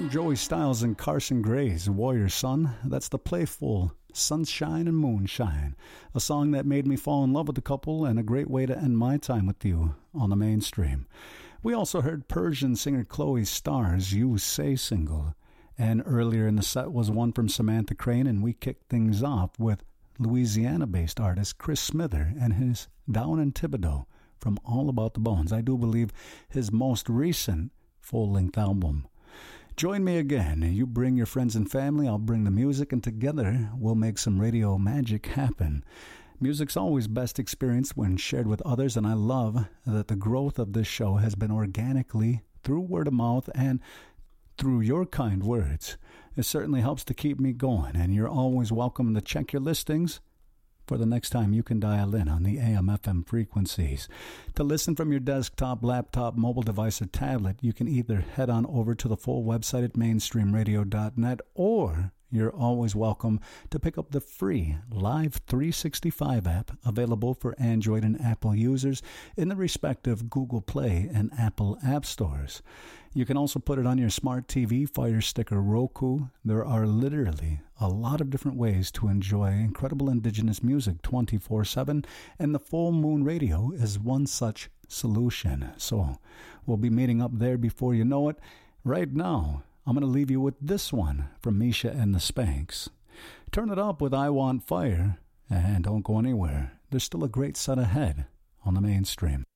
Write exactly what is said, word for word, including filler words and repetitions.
From Joey Styles and Carson Gray's Warrior Son, that's the playful Sunshine and Moonshine, a song that made me fall in love with the couple and a great way to end my time with you on the mainstream. We also heard Persian singer Chloe Starr's You Say single, and earlier in the set was one from Samantha Crane, and we kicked things off with Louisiana-based artist Chris Smither and his Down in Thibodaux from All About the Bones, I do believe his most recent full-length album. Join me again. You bring your friends and family, I'll bring the music, and together we'll make some radio magic happen. Music's always best experienced when shared with others, and I love that the growth of this show has been organically through word of mouth and through your kind words. It certainly helps to keep me going, and you're always welcome to check your listings for the next time you can dial in on the A M F M frequencies. To listen from your desktop, laptop, mobile device, or tablet, you can either head on over to the full website at mainstream radio dot net, or you're always welcome to pick up the free Live three sixty-five app available for Android and Apple users in the respective Google Play and Apple App Stores. You can also put it on your smart T V, Fire Stick, or Roku. There are literally a lot of different ways to enjoy incredible indigenous music twenty-four seven, and the Full Moon Radio is one such solution. So we'll be meeting up there before you know it. Right now, I'm going to leave you with this one from Misha and the Spanks. Turn it up with I Want Fire, and don't go anywhere. There's still a great set ahead on the mainstream.